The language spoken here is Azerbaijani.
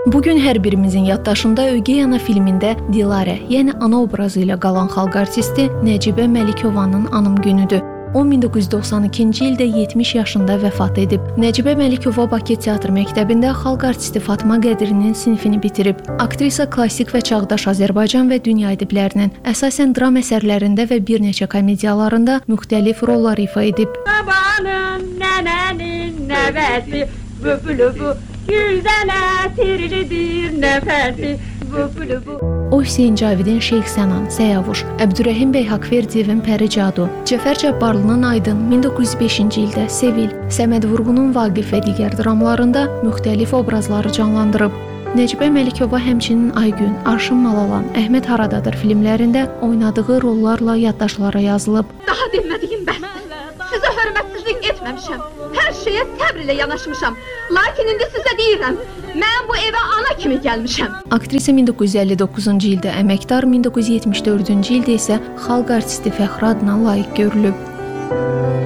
Bugün hər birimizin yaddaşında Ögey Ana filmində Dilarə, yəni ana obrazı ilə qalan xalq artisti Nəcibə Məlikovanın anım günüdür. O 1992-ci ildə 70 yaşında vəfat edib. Nəcibə Məlikova Bakı Teatr Məktəbində xalq artisti Fatma Qədirinin sinifini bitirib. Aktrisa klassik və çağdaş Azərbaycan və dünya ədiblərinin, əsasən dram əsərlərində və bir neçə komediyalarında müxtəlif rollar ifa edib. Babanın, nənənin nəvəsi, bu, güldən ətirlidir nəfəsi, bu. O Hüseyn Cavidin Şeyx Sənan, Səyavuş, Əbdürrəhim bəy Haqverdiyevin Pəri Cadu, Cəfər Cabbarlının Aydın 1905-ci ildə Sevil, Səməd Vurğunun Vaqif və digər dramlarında müxtəlif obrazları canlandırıb. Nəcibə Məlikova həmçinin Aygün, Arşın Malalan, Əhməd Haradadır filmlərində oynadığı rollarla yaddaşlara yazılıb. Daha demədiyim bəsdir. Sizə hörmətsizlik etməmişəm. Hər şeyə səbr ilə yanaşmışam. Lakin indi sizə deyirəm, mən bu evə ana kimi gəlmişəm. Aktrisa 1959-cu ildə əməkdar, 1974-cü ildə isə xalq artisti fəxri adına layiq görülüb.